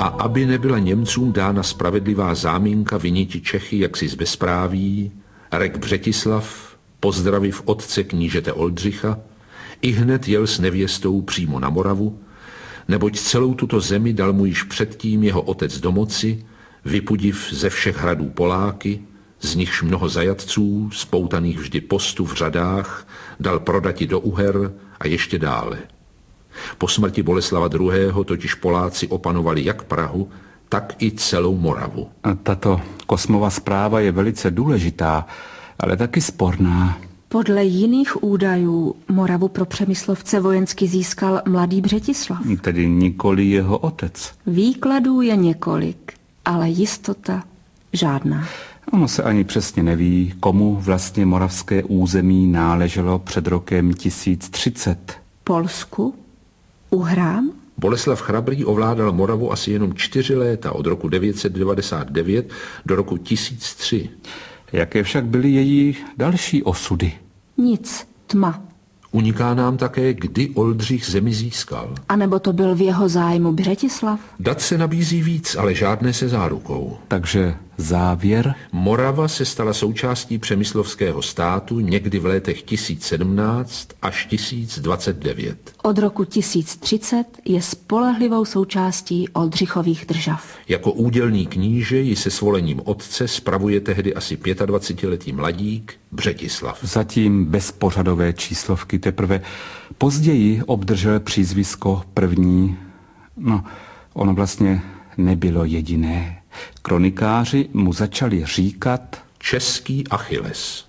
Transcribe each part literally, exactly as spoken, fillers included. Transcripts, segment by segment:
a aby nebyla Němcům dána spravedlivá záminka viniti Čechy jaksi z bezpráví, rek Břetislav, pozdraviv otce knížete Oldřicha, ihned jel s nevěstou přímo na Moravu, neboť celou tuto zemi dal mu již předtím jeho otec do moci, vypudiv ze všech hradů Poláky, z nichž mnoho zajatců, spoutaných vždy postu v řadách, dal prodati do Uher a ještě dále. Po smrti Boleslava druhého. totiž Poláci opanovali jak Prahu, tak i celou Moravu. A tato Kosmova zpráva je velice důležitá, ale taky sporná. Podle jiných údajů Moravu pro Přemyslovce vojensky získal mladý Břetislav. Tedy nikoli jeho otec. Výkladů je několik, ale jistota žádná. Ono se ani přesně neví, komu vlastně moravské území náleželo před rokem tisíc třicet. Polsku? Uhrám? Boleslav Chrabrý ovládal Moravu asi jenom čtyři léta, od roku devět set devadesát devět do roku tisíc tři. Jaké však byly její další osudy? Nic, tma. Uniká nám také, kdy Oldřich zemi získal. A nebo to byl v jeho zájmu Břetislav? Dat se nabízí víc, ale žádné se zárukou. Takže závěr? Morava se stala součástí přemyslovského státu někdy v letech tisíc sedmnáct až tisíc dvacet devět. Od roku tisíc třicet je spolehlivou součástí Oldřichových držav. Jako údělný kníže ji se svolením otce spravuje tehdy asi dvacetiletý mladík Břetislav. Zatím bez pořadové číslovky, teprve později obdržel přízvisko první. No, ono vlastně nebylo jediné. Kronikáři mu začali říkat Český Achilles.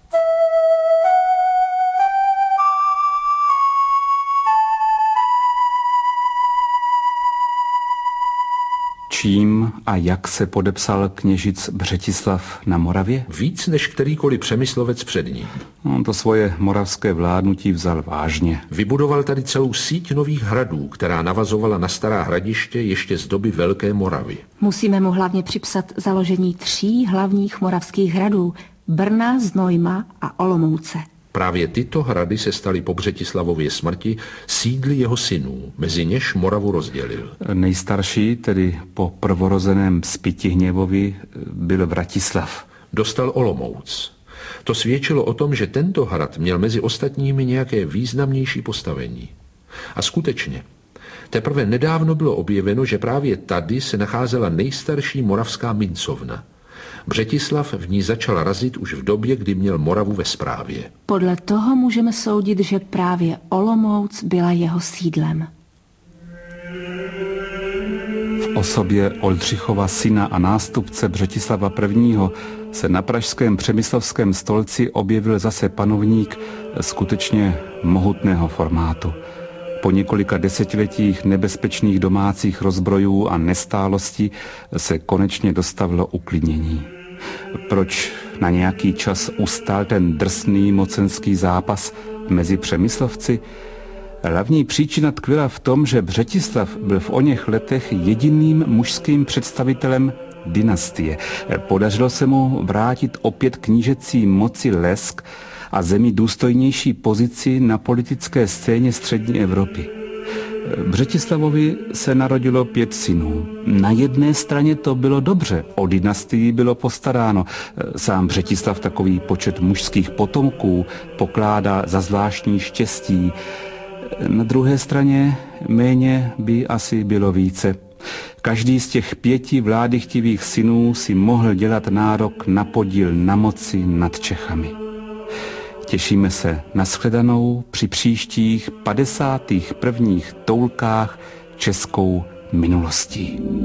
Čím a jak se podepsal kněžic Břetislav na Moravě? Víc než kterýkoliv Přemyslovec před ním. On to svoje moravské vládnutí vzal vážně. Vybudoval tady celou síť nových hradů, která navazovala na stará hradiště ještě z doby Velké Moravy. Musíme mu hlavně připsat založení tří hlavních moravských hradů: Brna, Znojma a Olomouce. Právě tyto hrady se staly po Břetislavově smrti sídly jeho synů, mezi něž Moravu rozdělil. Nejstarší, tedy po prvorozeném Spytihněvovi, byl Vratislav. Dostal Olomouc. To svědčilo o tom, že tento hrad měl mezi ostatními nějaké významnější postavení. A skutečně, teprve nedávno bylo objeveno, že právě tady se nacházela nejstarší moravská mincovna. Břetislav v ní začal razit už v době, kdy měl Moravu ve správě. Podle toho můžeme soudit, že právě Olomouc byla jeho sídlem. V osobě Oldřichova syna a nástupce Břetislava prvního. se na pražském Přemyslovském stolci objevil zase panovník skutečně mohutného formátu. Po několika desetiletích nebezpečných domácích rozbrojů a nestálostí se konečně dostavilo uklidnění. Proč na nějaký čas ustal ten drsný mocenský zápas mezi Přemyslovci? Hlavní příčina tkvěla v tom, že Břetislav byl v oněch letech jediným mužským představitelem dynastie. Podařilo se mu vrátit opět knížecí moci lesk a zemi důstojnější pozici na politické scéně střední Evropy. Břetislavovi se narodilo pět synů. Na jedné straně to bylo dobře, o dynastii bylo postaráno. Sám Břetislav takový počet mužských potomků pokládá za zvláštní štěstí. Na druhé straně méně by asi bylo více. Každý z těch pěti vládychtivých synů si mohl dělat nárok na podíl na moci nad Čechami. Těšíme se na shledanou při příštích padesátých prvních toulkách českou minulostí.